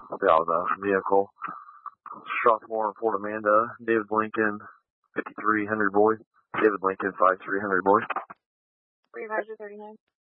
about a vehicle. Strathmore, Fort Amanda, David Lincoln, 5300 boy. David Lincoln, 5300 boy. Supervisor 39.